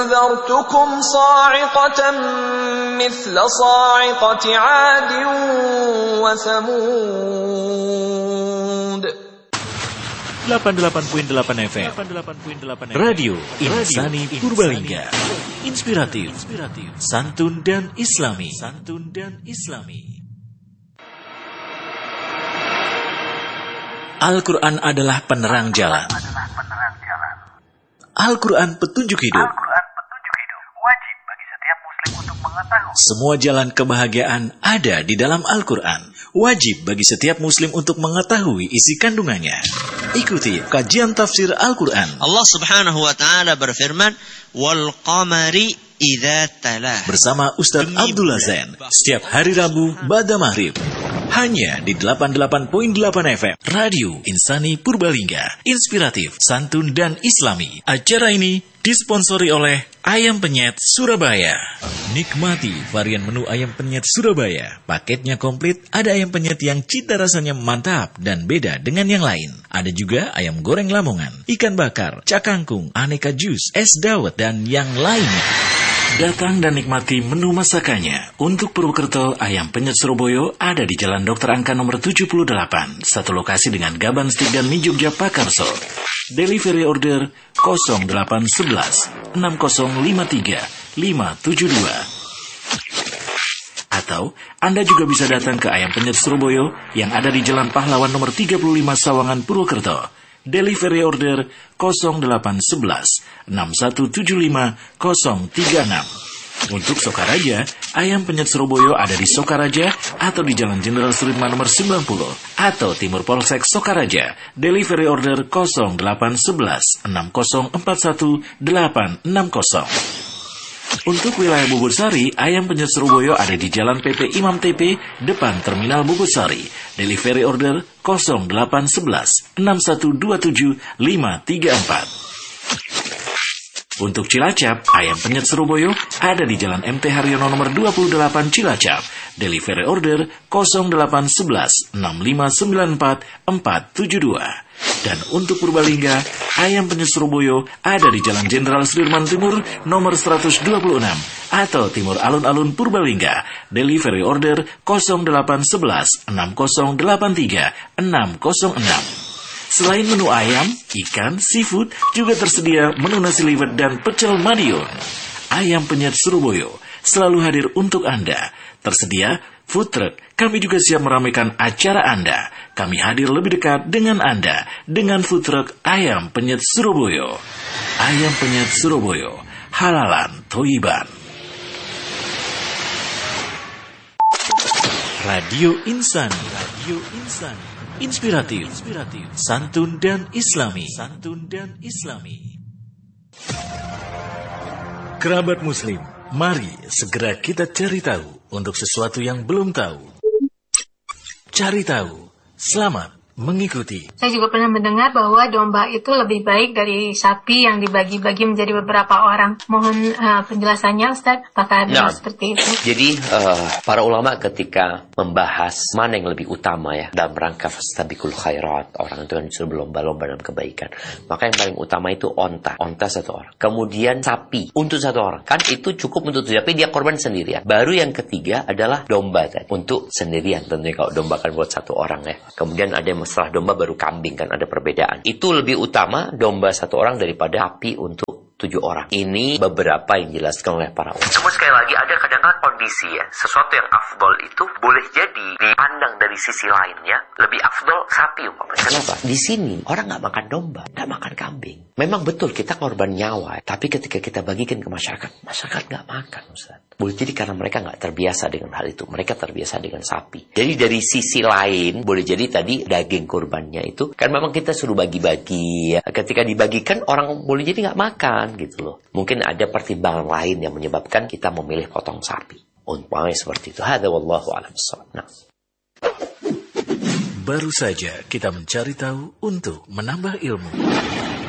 أنذرتكم صاعقة مثل صاعقة عاد وثمود. 88.8 FM Radio Insani Purbalingga. Inspiratif, santun dan islami. Al-Quran adalah penerang jalan. Al-Quran petunjuk hidup. Wajib bagi setiap muslim untuk mengetahui. Semua jalan kebahagiaan ada di dalam Al-Quran. Wajib bagi setiap muslim untuk mengetahui isi kandungannya. Ikuti kajian tafsir Al-Quran. Allah Subhanahu wa taala berfirman, "Wal qamari idza talah." Bersama Ustaz Abdullah Zain setiap hari Rabu ba'da maghrib. Hanya di 88.8 FM Radio Insani Purbalingga. Inspiratif, santun dan islami. Acara ini disponsori oleh Ayam Penyet Surabaya. Nikmati varian menu Ayam Penyet Surabaya. Paketnya komplit, ada ayam penyet yang cita rasanya mantap dan beda dengan yang lain. Ada juga ayam goreng Lamongan, ikan bakar, cakangkung, aneka jus, es dawet, dan yang lainnya. Datang dan nikmati menu masakannya. Untuk Purwokerto, Ayam Penyet Surabaya ada di Jalan Dr. Angka nomor 78. Satu lokasi dengan Gaban Stik dan Mie Jogja Pakarso. Delivery order 0811 6053 572. Atau Anda juga bisa datang ke Ayam Penyet Surabaya yang ada di Jalan Pahlawan nomor 35 Sawangan, Purwokerto. Delivery order 0811 6175 036. Untuk Sokaraja, Ayam Penyet Surabaya ada di Sokaraja atau di Jalan Jenderal Sudirman nomor 90 atau Timur Polsek Sokaraja. Delivery order 0811 6041 860. Untuk wilayah Bubursari, Ayam Penyet Surabaya ada di Jalan PP Imam TP, depan Terminal Bubursari. Delivery order 0811 6127 534. Untuk Cilacap, Ayam Penyet Surabaya ada di Jalan MT Haryono nomor 28 Cilacap. Delivery order 0811 6594 472. Dan untuk Purbalingga, Ayam Penyet Surabaya ada di Jalan Jenderal Sudirman Timur nomor 126 atau Timur Alun-Alun Purbalingga. Delivery order 0811 6083 606. Selain menu ayam, ikan, seafood, juga tersedia menu nasi liwet dan pecel Madiun. Ayam Penyet Surabaya selalu hadir untuk Anda. Tersedia food truck. Kami juga siap meramaikan acara Anda. Kami hadir lebih dekat dengan Anda dengan food truck Ayam Penyet Surabaya. Ayam Penyet Surabaya, halalan Thoiban. Radio Insani. Inspiratif, santun dan islami. Kerabat Muslim, mari segera kita cari tahu untuk sesuatu yang belum tahu. Cari tahu, selamat mengikuti. Saya juga pernah mendengar bahwa domba itu lebih baik dari sapi yang dibagi-bagi menjadi beberapa orang. Mohon penjelasannya, Ustaz, apakah ada seperti itu? Jadi para ulama ketika membahas mana yang lebih utama ya dalam rangka fastabiqul khairat, orang itu kan disuruh berlomba-lomba dalam kebaikan. Maka yang paling utama itu onta satu orang. Kemudian sapi untuk satu orang. Kan itu cukup untuk tapi dia korban sendirian. Baru yang ketiga adalah domba tadi untuk sendirian. Tentunya kalau domba kan buat satu orang ya. Kemudian ada yang setelah domba baru kambing, kan ada perbedaan. Itu lebih utama domba satu orang daripada sapi untuk 7 orang. Ini beberapa yang dijelaskan oleh para ulama. Cuma sekali lagi ada kadang-kadang kondisi ya, sesuatu yang afdol itu boleh jadi dipandang dari sisi lainnya lebih afdol sapi umpamanya. Kenapa? Di sini orang nggak makan domba, nggak makan kambing. Memang betul kita korban nyawa, tapi ketika kita bagikan ke masyarakat nggak makan, Ustaz. Boleh jadi karena mereka nggak terbiasa dengan hal itu, mereka terbiasa dengan sapi. Jadi dari sisi lain boleh jadi tadi daging kurbannya itu kan memang kita suruh bagi-bagi ya. Ketika dibagikan orang boleh jadi nggak makan gitu loh. Mungkin ada pertimbangan lain yang menyebabkan kita memilih potong sapi. Umpamanya seperti itu. Hadza wallahu a'lam bissawab. Nah. Baru saja kita mencari tahu untuk menambah ilmu.